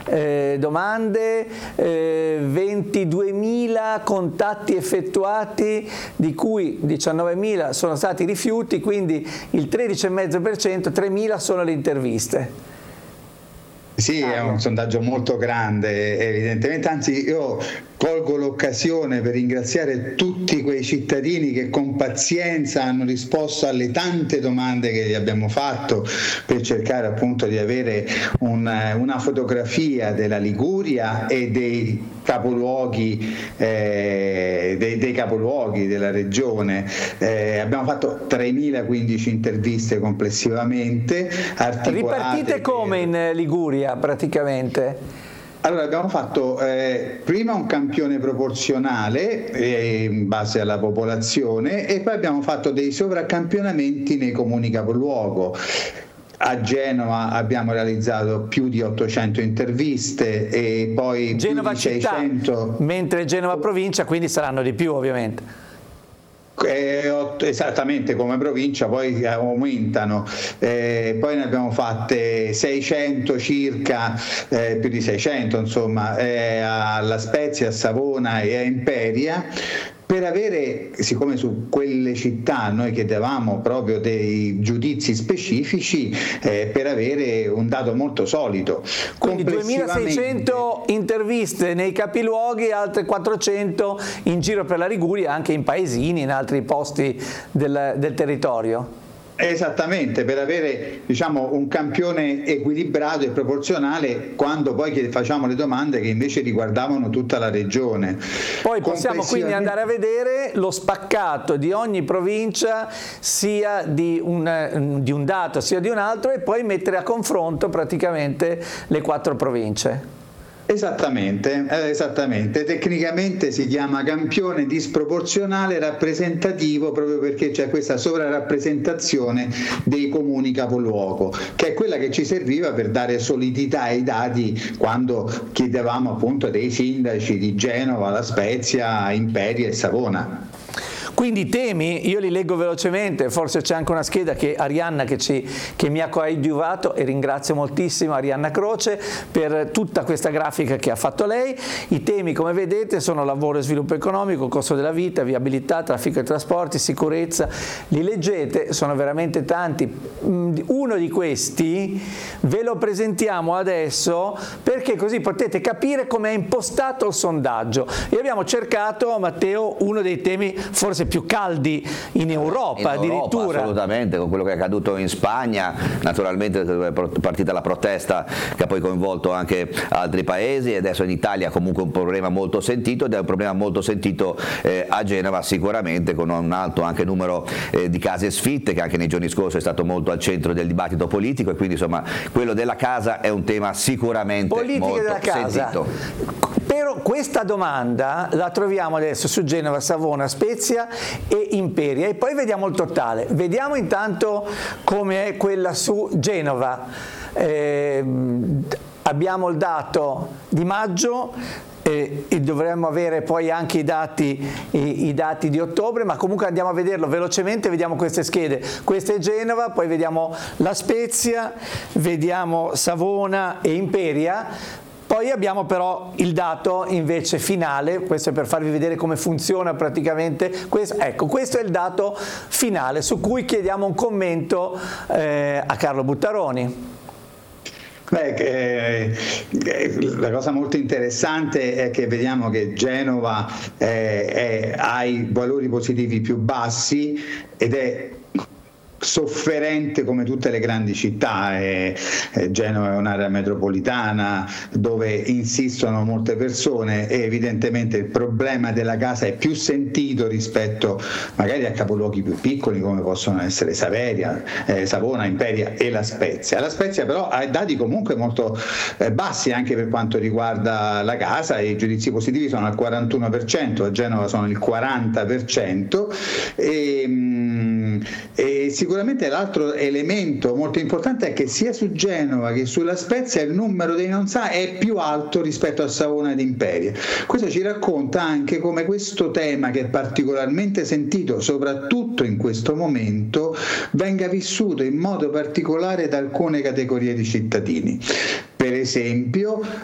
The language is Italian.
domande, 22.000 contatti effettuati, di cui 19.000 sono stati rifiuti, quindi il 13,5%, 3.000 sono le interviste. Sì, è un sondaggio molto grande, evidentemente, anzi io colgo l'occasione per ringraziare tutti quei cittadini che con pazienza hanno risposto alle tante domande che gli abbiamo fatto per cercare appunto di avere una fotografia della Liguria e dei capoluoghi dei capoluoghi della regione. Abbiamo fatto 3.015 interviste complessivamente, ripartite come in Liguria praticamente? Allora abbiamo fatto prima un campione proporzionale in base alla popolazione e poi abbiamo fatto dei sovraccampionamenti nei comuni capoluogo. A Genova abbiamo realizzato più di 800 interviste e poi Genova più di 600 città, mentre Genova provincia, quindi saranno di più ovviamente. Esattamente come provincia, poi aumentano, poi ne abbiamo fatte 600 circa, più di 600 insomma, alla Spezia, a Savona e a Imperia, per avere, siccome su quelle città noi chiedevamo proprio dei giudizi specifici, per avere un dato molto solido. Quindi 2.600 interviste nei capiluoghi, altre 400 in giro per la Liguria, anche in paesini, in altri posti del territorio. Esattamente, per avere diciamo un campione equilibrato e proporzionale quando poi facciamo le domande che invece riguardavano tutta la regione. Poi possiamo quindi andare a vedere lo spaccato di ogni provincia, sia di un dato sia di un altro, e poi mettere a confronto praticamente le 4 province. Esattamente, tecnicamente si chiama campione disproporzionale rappresentativo proprio perché c'è questa sovrarappresentazione dei comuni capoluogo, che è quella che ci serviva per dare solidità ai dati quando chiedevamo appunto dei sindaci di Genova, La Spezia, Imperia e Savona. Quindi i temi, io li leggo velocemente, forse c'è anche una scheda che Arianna che mi ha coadiuvato, e ringrazio moltissimo Arianna Croce per tutta questa grafica che ha fatto lei. I temi, come vedete, sono lavoro e sviluppo economico, costo della vita, viabilità, traffico e trasporti, sicurezza. Li leggete, sono veramente tanti. Uno di questi ve lo presentiamo adesso perché così potete capire come è impostato il sondaggio. E abbiamo cercato, Matteo, uno dei temi forse più caldi in Europa addirittura. Assolutamente, con quello che è accaduto in Spagna, naturalmente è partita la protesta che ha poi coinvolto anche altri paesi, e adesso in Italia comunque un problema molto sentito, ed è un problema molto sentito a Genova sicuramente, con un alto anche numero di case sfitte, che anche nei giorni scorsi è stato molto al centro del dibattito politico, e quindi insomma quello della casa è un tema sicuramente molto sentito. Però questa domanda la troviamo adesso su Genova, Savona, Spezia e Imperia, e poi vediamo il totale. Vediamo intanto come è quella su Genova. Abbiamo il dato di maggio e dovremmo avere poi anche i dati di ottobre, ma comunque andiamo a vederlo velocemente. Vediamo queste schede. Questa è Genova, poi vediamo La Spezia, vediamo Savona e Imperia. Poi abbiamo però il dato invece finale, questo è per farvi vedere come funziona praticamente. Ecco, questo è il dato finale su cui chiediamo un commento a Carlo Buttaroni. La cosa molto interessante è che vediamo che Genova ha i valori positivi più bassi ed è sofferente come tutte le grandi città. Genova è un'area metropolitana dove insistono molte persone e evidentemente il problema della casa è più sentito rispetto magari a capoluoghi più piccoli come possono essere Savona, Imperia e La Spezia. La Spezia però ha dati comunque molto bassi anche per quanto riguarda la casa, i giudizi positivi sono al 41%, a Genova sono il 40%, e sicuramente l'altro elemento molto importante è che sia su Genova che sulla Spezia il numero dei non sa è più alto rispetto a Savona ed Imperia. Questo ci racconta anche come questo tema, che è particolarmente sentito soprattutto in questo momento, venga vissuto in modo particolare da alcune categorie di cittadini. Per esempio